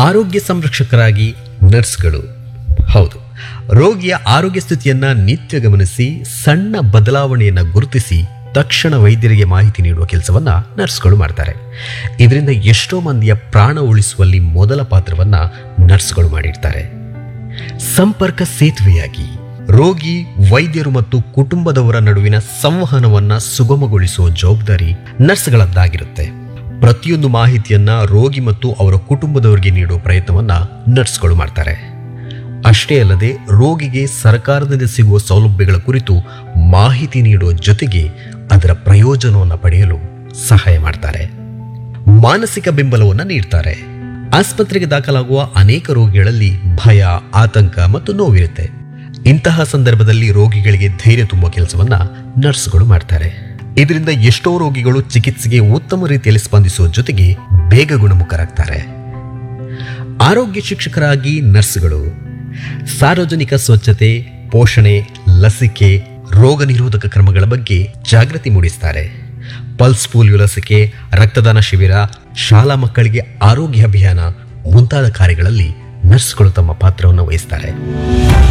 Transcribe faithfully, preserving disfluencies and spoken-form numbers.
ಆರೋಗ್ಯ ಸಂರಕ್ಷಕರಾಗಿ ನರ್ಸ್ಗಳು. ಹೌದು, ರೋಗಿಯ ಆರೋಗ್ಯ ಸ್ಥಿತಿಯನ್ನ ನಿತ್ಯ ಗಮನಿಸಿ ಸಣ್ಣ ಬದಲಾವಣೆಯನ್ನು ಗುರುತಿಸಿ ತಕ್ಷಣ ವೈದ್ಯರಿಗೆ ಮಾಹಿತಿ ನೀಡುವ ಕೆಲಸವನ್ನ ನರ್ಸ್ಗಳು ಮಾಡ್ತಾರೆ. ಇದರಿಂದ ಎಷ್ಟೋ ಮಂದಿಯ ಪ್ರಾಣ ಉಳಿಸುವಲ್ಲಿ ಮೊದಲ ಪಾತ್ರವನ್ನ ನರ್ಸ್ಗಳು ಮಾಡಿರ್ತಾರೆ. ಸಂಪರ್ಕ ಸೇತುವೆಯಾಗಿ ರೋಗಿ, ವೈದ್ಯರು ಮತ್ತು ಕುಟುಂಬದವರ ನಡುವಿನ ಸಂವಹನವನ್ನ ಸುಗಮಗೊಳಿಸುವ ಜವಾಬ್ದಾರಿ ನರ್ಸ್ಗಳದ್ದಾಗಿರುತ್ತೆ. ಪ್ರತಿಯೊಂದು ಮಾಹಿತಿಯನ್ನ ರೋಗಿ ಮತ್ತು ಅವರ ಕುಟುಂಬದವರಿಗೆ ನೀಡುವ ಪ್ರಯತ್ನವನ್ನ ನರ್ಸ್ಗಳು ಮಾಡ್ತಾರೆ. ಅಷ್ಟೇ ಅಲ್ಲದೆ ರೋಗಿಗೆ ಸರ್ಕಾರದಿಂದ ಸಿಗುವ ಸೌಲಭ್ಯಗಳ ಕುರಿತು ಮಾಹಿತಿ ನೀಡುವ ಜೊತೆಗೆ ಅದರ ಪ್ರಯೋಜನವನ್ನು ಪಡೆಯಲು ಸಹಾಯ ಮಾಡ್ತಾರೆ. ಮಾನಸಿಕ ಬೆಂಬಲವನ್ನು ನೀಡ್ತಾರೆ. ಆಸ್ಪತ್ರೆಗೆ ದಾಖಲಾಗುವ ಅನೇಕ ರೋಗಿಗಳಲ್ಲಿ ಭಯ, ಆತಂಕ ಮತ್ತು ನೋವಿರುತ್ತೆ. ಇಂತಹ ಸಂದರ್ಭದಲ್ಲಿ ರೋಗಿಗಳಿಗೆ ಧೈರ್ಯ ತುಂಬುವ ಕೆಲಸವನ್ನ ನರ್ಸ್ಗಳು ಮಾಡ್ತಾರೆ. ಇದರಿಂದ ಎಷ್ಟೋ ರೋಗಿಗಳು ಚಿಕಿತ್ಸೆಗೆ ಉತ್ತಮ ರೀತಿಯಲ್ಲಿ ಸ್ಪಂದಿಸುವ ಜೊತೆಗೆ ಬೇಗ ಗುಣಮುಖರಾಗ್ತಾರೆ. ಆರೋಗ್ಯ ಶಿಕ್ಷಕರಾಗಿ ನರ್ಸ್ಗಳು ಸಾರ್ವಜನಿಕ ಸ್ವಚ್ಛತೆ, ಪೋಷಣೆ, ಲಸಿಕೆ, ರೋಗ ನಿರೋಧಕ ಕ್ರಮಗಳ ಬಗ್ಗೆ ಜಾಗೃತಿ ಮೂಡಿಸ್ತಾರೆ. ಪಲ್ಸ್ ಪೋಲಿಯೋ ಲಸಿಕೆ, ರಕ್ತದಾನ ಶಿಬಿರ, ಶಾಲಾ ಮಕ್ಕಳಿಗೆ ಆರೋಗ್ಯ ಅಭಿಯಾನ ಮುಂತಾದ ಕಾರ್ಯಗಳಲ್ಲಿ ನರ್ಸ್ಗಳು ತಮ್ಮ ಪಾತ್ರವನ್ನು ವಹಿಸ್ತಾರೆ.